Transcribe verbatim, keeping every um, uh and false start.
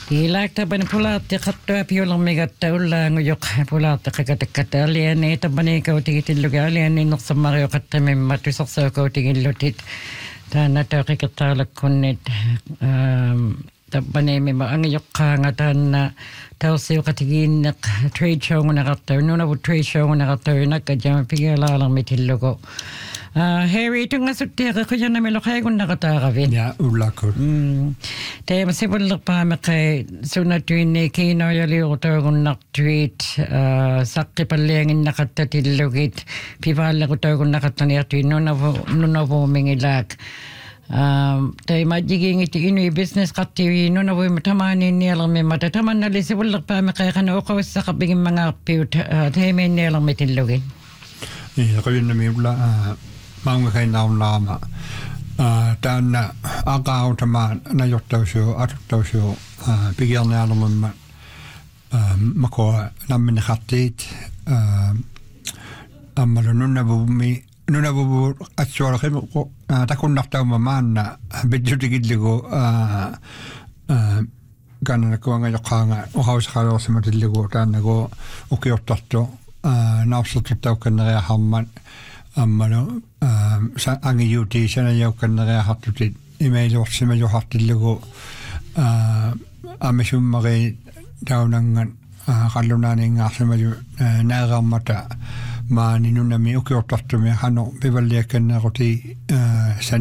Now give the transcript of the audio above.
Kiilakta pani pulaatti kattoa piulammigatta ullaangu joka pulaatti kakatakata alieni tabani kautigitilluga alieni noqsammario qattamimma tusarsaa kautigillutit taana taqikattaala kunnit tabani mimma angiyoqqaanga taana tausiuqatigiinneq trade show ngunaqarta nunavu trade show ngunaqarta nakka jama pigilaalarmitillugu Harry tungasuttiqa quyanamiloqaigunnaqataaqavin ja ullakut Teema sivullerpaamaqai sunatuinni kiinoyaliurutogunnartuit saqqipallianginnaqattatillugit pivaallerutaugunnaqattaniartuit nunavu nunavuumingilaak Teema jigiingiti inui business qattiwi nunavuima tamaaniinnialermimma tatamannali sivullerpaamaqai qana uqawassaqapigimmangaarpiut teemiinnialermitillugin Ja qayunnami ulla maungakainaunlaama Tänne akautamaan najottausio, atuttausio, pigiarnialamumma mako nammin khattiit ammalu nunnavumi nunnavuvu atsuaraqimu takunnartauma maanna bidjutigilligu kannanakuanga joqaanga uhausaqaluorsimatilligu taannagu ukiortartu naavsartuttaukkanneriahamman ammalu angi yuti sana yaukanneriahartutit imailuorsima johartillugu amisummari taunangan qallunaaniingaarsimaju naerammata maani nunnami ukiortartumi hanu pivalliakkanneruti san